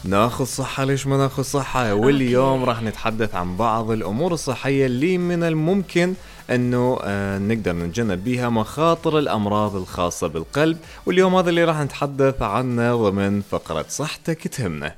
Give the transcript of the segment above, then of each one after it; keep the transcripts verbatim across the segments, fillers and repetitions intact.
ناخذ صحة ليش ما ناخذ صحة. واليوم راح نتحدث عن بعض الأمور الصحية اللي من الممكن أنه آه نقدر نتجنب بيها مخاطر الأمراض الخاصة بالقلب، واليوم هذا اللي راح نتحدث عنه ضمن فقرة صحتك تهمنا.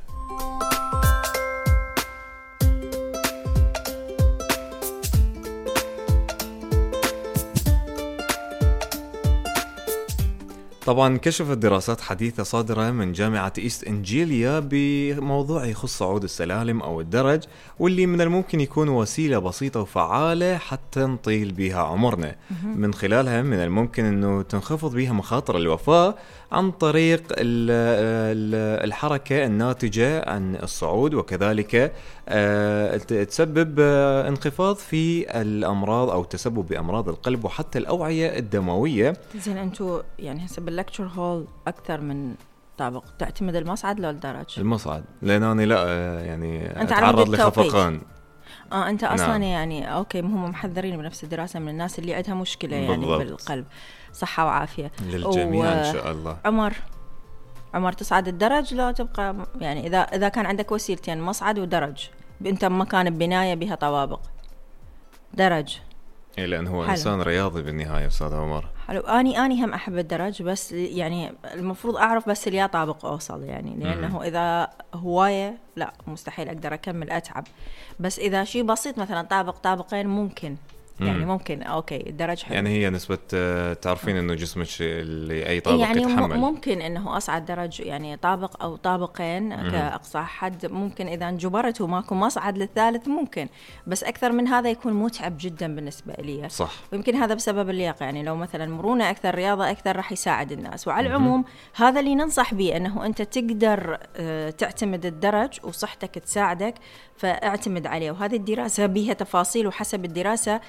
طبعا كشفت دراسات حديثة صادرة من جامعة إيست إنجيليا بموضوع يخص صعود السلالم أو الدرج، واللي من الممكن يكون وسيلة بسيطة وفعالة حتى نطيل بها عمرنا. من خلالها من الممكن أنه تنخفض بها مخاطر الوفاة عن طريق الحركة الناتجة عن الصعود، وكذلك تسبب انخفاض في الأمراض أو تسبب بأمراض القلب وحتى الأوعية الدموية. زين أنتوا يعني هسه باللكتشر هول أكثر من طابق تعتمد المصعد لو الدرج؟ المصعد، لأن أنا لا يعني أنت أتعرض لخفقان. اه انت اصلا نعم. يعني اوكي هم محذرين بنفس الدراسه من الناس اللي عندها مشكله يعني بالضبط. بالقلب. صحه وعافيه للجميع و... ان شاء الله. عمر عمر تصعد الدرج لا تبقى يعني اذا اذا كان عندك وسيلتين مصعد ودرج، انت مكان بنايه بها طوابق درج. إيه لأن هو حلو. إنسان رياضي بالنهاية أستاذ عمر. حلو. أني أني هم أحب الدرج، بس يعني المفروض أعرف بس اللي طابق أوصل يعني، لأنه م- إذا هواية لا مستحيل أقدر أكمل أتعب، بس إذا شيء بسيط مثلا طابق طابقين ممكن يعني ممكن أوكي الدرج حلو. يعني هي نسبة تعرفين إنه جسمك اللي أي طابق يعني يتحمل. ممكن إنه أصعد درج يعني طابق أو طابقين مم. كأقصى حد ممكن، إذا انجبرت وماكو مصعد للثالث ممكن، بس أكثر من هذا يكون متعب جدا بالنسبة لي. صح. ويمكن هذا بسبب اللياقة، يعني لو مثلا مرونة أكثر رياضة أكثر راح يساعد الناس. وعلى العموم هذا اللي ننصح به، أنه أنت تقدر تعتمد الدرج وصحتك تساعدك فاعتمد عليه. وهذه الدراسة بها تفاصيل، وحسب الدراسة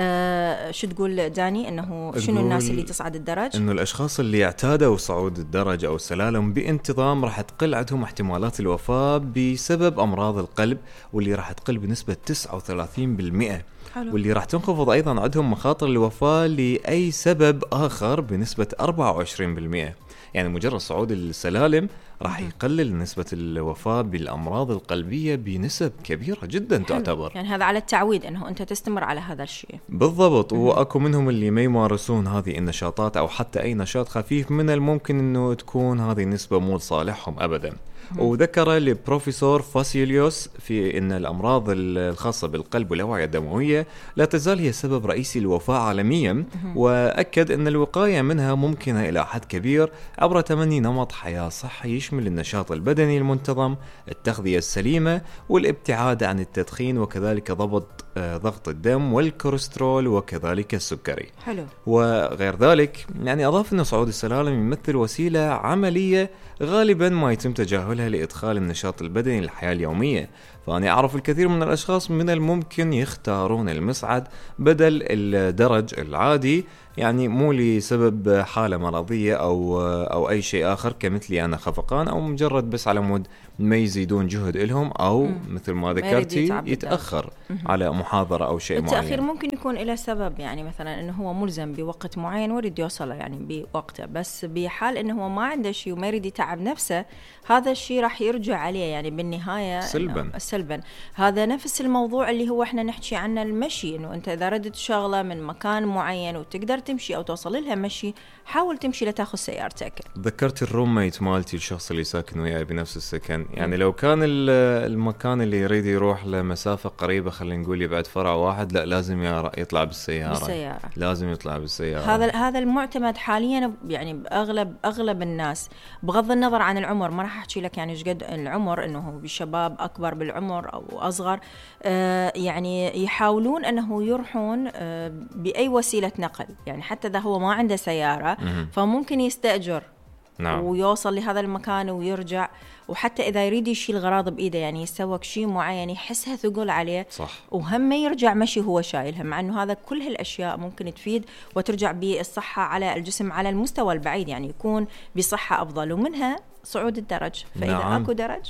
آه شو تقول داني انه شنو الناس اللي تصعد الدرج؟ انه الاشخاص اللي اعتادوا صعود الدرج او السلالم بانتظام راح تقل عندهم احتمالات الوفاة بسبب امراض القلب، واللي راح تقل بنسبة تسعة وثلاثين بالمئة. حلو. واللي راح تنخفض ايضا عندهم مخاطر الوفاة لاي سبب اخر بنسبة أربعة وعشرين بالمئة. يعني مجرد صعود السلالم راح يقلل نسبة الوفاة بالأمراض القلبية بنسب كبيرة جدا. حلو. تعتبر يعني هذا على التعويد أنه أنت تستمر على هذا الشيء. بالضبط. وأكو منهم اللي ما يمارسون هذه النشاطات أو حتى أي نشاط خفيف، من الممكن أنه تكون هذه النسبة مو لصالحهم أبدا. وذكر لبروفيسور فاسيليوس في أن الأمراض الخاصة بالقلب والأوعية الدموية لا تزال هي سبب رئيسي للوفاة عالميا، وأكد أن الوقاية منها ممكنة إلى حد كبير عبر تبني نمط حياة صحي يشمل النشاط البدني المنتظم، التغذية السليمة، والابتعاد عن التدخين، وكذلك ضبط ضغط الدم والكوليسترول وكذلك السكري. حلو. وغير ذلك يعني أضاف أن صعود السلالم يمثل وسيلة عملية غالبا ما يتم تجاهلها لإدخال النشاط البدني للحياة اليومية. فأنا أعرف الكثير من الأشخاص من الممكن يختارون المصعد بدل الدرج العادي، يعني مو لسبب حالة مرضية أو أو أي شيء آخر كمثلي أنا خفقان، أو مجرد بس على مود ما يزيدون جهد إلهم، أو مم. مثل ما ذكرتي يتأخر على محاضرة أو شيء معين. التأخير ممكن يكون له سبب، يعني مثلا إنه هو ملزم بوقت معين ويريد يوصله يعني بوقته، بس بحال إنه هو ما عنده شيء وما يريد يتعب نفسه، هذا الشيء راح يرجع عليه يعني بالنهاية سلبا. سلبا. هذا نفس الموضوع اللي هو إحنا نحكي عنه المشي، إنه أنت إذا ردت شغلة من مكان معين وتقدر تمشي أو توصل لها مشي، حاول تمشي لتأخذ سيارتك. ذكرت الروميت مالتي، الشخص اللي ساكن وياي بنفس السكن، يعني م. لو كان المكان اللي يريد يروح لمسافة قريبة خلينا نقول يبعد فرع واحد، لا لازم يطلع بالسيارة. بالسيارة لازم يطلع بالسيارة. هذا هذا المعتمد حاليا يعني بأغلب أغلب الناس، بغض النظر عن العمر. ما راح أحكي لك يعني إيش قد العمر، إنه هو بشباب أكبر بالعمر أو أصغر، آه يعني يحاولون أنه يروحون آه بأي وسيلة نقل، يعني حتى إذا هو ما عنده سيارة م- فممكن يستأجر. نعم. ويوصل لهذا المكان ويرجع. وحتى إذا يريد يشيل غراض بإيده، يعني يسوق شيء معين يحسها ثقل عليه، صح. وهم يرجع مشي هو شايلها، مع أنه هذا كل هالأشياء ممكن تفيد وترجع بالصحة على الجسم على المستوى البعيد، يعني يكون بصحة أفضل، ومنها صعود الدرج. فإذا نعم. أكو درج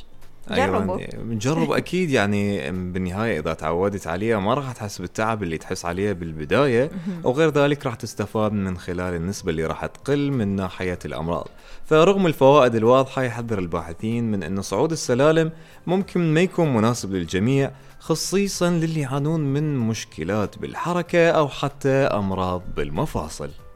جربوا. أيوة بنجرب أكيد. يعني بالنهاية إذا تعودت عليها ما راح تحس بالتعب اللي تحس عليه بالبداية، وغير ذلك راح تستفاد من خلال النسبة اللي راح تقل من ناحية الأمراض. فرغم الفوائد الواضحة يحذر الباحثين من أن صعود السلالم ممكن ما يكون مناسب للجميع، خصيصا للي يعانون من مشكلات بالحركة أو حتى أمراض بالمفاصل.